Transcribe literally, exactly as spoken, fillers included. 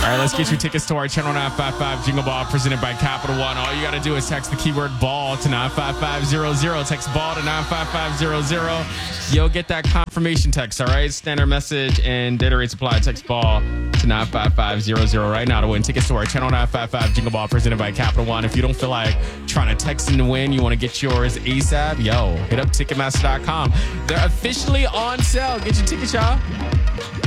All right, let's get your tickets to our Channel nine five five Jingle Ball presented by Capital One. All you got to do is text the keyword ball to nine five five zero zero. Text ball to nine five five zero zero. You'll get that confirmation text, all right? Standard message and data rates apply. Text ball to nine five five zero zero right now to win tickets to our Channel nine five five Jingle Ball presented by Capital One. If you don't feel like trying to text in to win, you want to get yours ASAP, yo, hit up Ticketmaster dot com. They're officially on sale. Get your tickets, y'all.